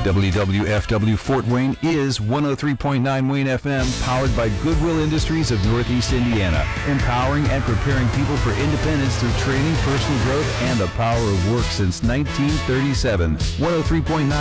WWFW Fort Wayne is 103.9 Wayne FM, powered by Goodwill Industries of Northeast Indiana, empowering and preparing people for independence through training, personal growth, and the power of work since 1937. 103.9